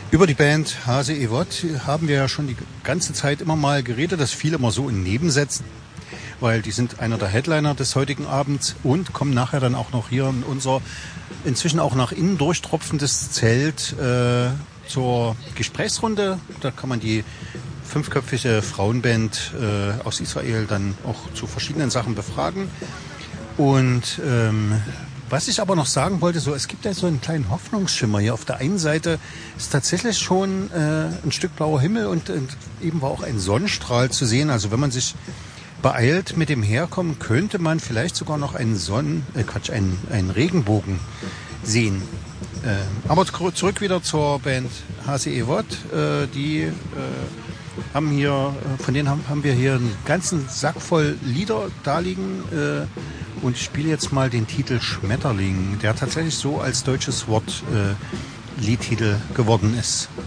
Über die Band Hase Evot haben wir ja schon die ganze Zeit immer mal geredet. Das fiel immer so in Nebensätzen, weil die sind einer der Headliner des heutigen Abends und kommen nachher dann auch noch hier in unser inzwischen auch nach innen durchtropfendes Zelt zur Gesprächsrunde. Da kann man die 5-köpfige Frauenband aus Israel dann auch zu verschiedenen Sachen befragen. Und was ich aber noch sagen wollte, so es gibt ja so einen kleinen Hoffnungsschimmer hier. Auf der einen Seite ist tatsächlich schon ein Stück blauer Himmel und eben war auch ein Sonnenstrahl zu sehen. Also wenn man sich beeilt mit dem Herkommen, könnte man vielleicht sogar noch einen einen Regenbogen sehen. Aber zurück wieder zur Band Hase Evot. Die haben hier, von denen haben wir hier einen ganzen Sack voll Lieder da liegen. Und ich spiele jetzt mal den Titel Schmetterling, der tatsächlich so als deutsches Wort Liedtitel geworden ist.